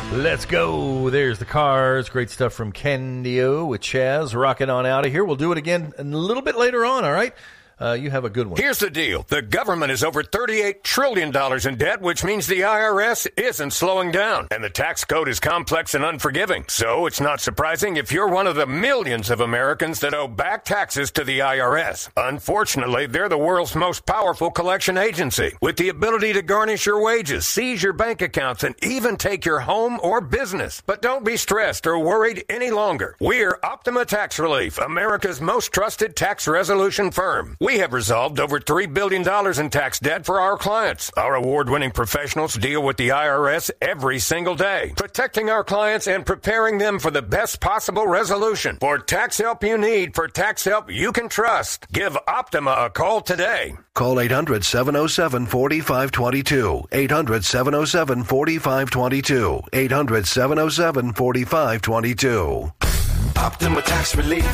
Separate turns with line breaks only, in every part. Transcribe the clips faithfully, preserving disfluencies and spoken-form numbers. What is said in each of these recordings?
Let's go. There's the Cars. Great stuff from Candio with Chaz. Rocking on out of here. We'll do it again a little bit later on, all right? Uh, you have a good one.
Here's the deal. The government is over thirty-eight trillion dollars in debt, which means the I R S isn't slowing down. And the tax code is complex and unforgiving. So it's not surprising if you're one of the millions of Americans that owe back taxes to the I R S. Unfortunately, they're the world's most powerful collection agency, with the ability to garnish your wages, seize your bank accounts, and even take your home or business. But don't be stressed or worried any longer. We're Optima Tax Relief, America's most trusted tax resolution firm. We have resolved over three billion dollars in tax debt for our clients. Our award-winning professionals deal with the I R S every single day, protecting our clients and preparing them for the best possible resolution. For tax help you need, for tax help you can trust, give Optima a call today.
Call eight hundred, seven oh seven, four five two two. eight hundred, seven oh seven, four five two two. eight hundred, seven oh seven, four five two two.
Optima Tax Relief.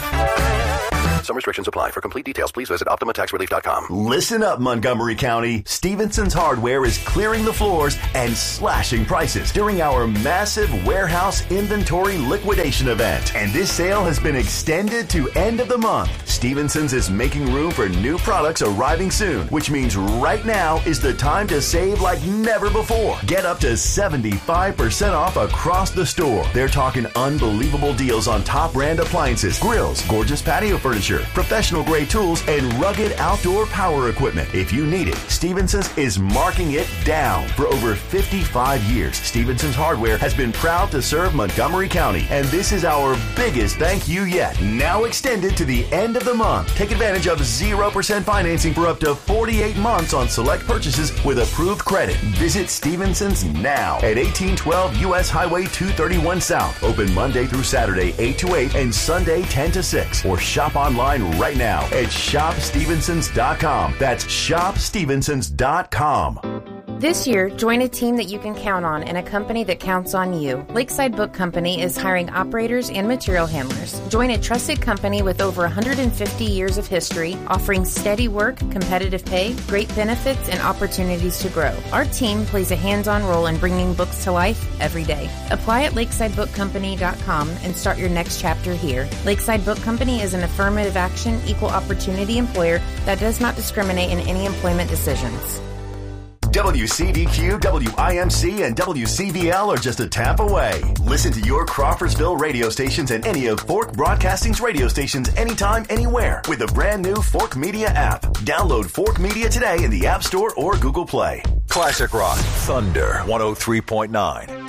Some restrictions apply. For complete details, please visit Optima Tax Relief dot com.
Listen up, Montgomery County. Stevenson's Hardware is clearing the floors and slashing prices during our massive warehouse inventory liquidation event. And this sale has been extended to end of the month. Stevenson's is making room for new products arriving soon, which means right now is the time to save like never before. Get up to seventy-five percent off across the store. They're talking unbelievable deals on top brand appliances, grills, gorgeous patio furniture, professional grade tools, and rugged outdoor power equipment. If you need it, Stevenson's is marking it down. For over fifty-five years, Stevenson's Hardware has been proud to serve Montgomery County, and this is our biggest thank you yet. Now extended to the end of the month. Take advantage of zero percent financing for up to forty-eight months on select purchases with approved credit. Visit Stevenson's now at eighteen twelve U S Highway two thirty-one South. Open Monday through Saturday, eight to eight, and Sunday, ten to six. Or shop online right now at shop stevensons dot com. That's shop stevensons dot com.
This year, join a team that you can count on and a company that counts on you. Lakeside Book Company is hiring operators and material handlers. Join a trusted company with over one hundred fifty years of history, offering steady work, competitive pay, great benefits, and opportunities to grow. Our team plays a hands-on role in bringing books to life every day. Apply at lakeside book company dot com and start your next chapter here. Lakeside Book Company is an affirmative action, equal opportunity employer that does not discriminate in any employment decisions.
W C D Q, W I M C, and W C V L are just a tap away. Listen to your Crawfordsville radio stations and any of Fork Broadcasting's radio stations anytime, anywhere with the brand new Fork Media app. Download Fork Media today in the App Store or Google Play.
Classic Rock, Thunder one oh three point nine.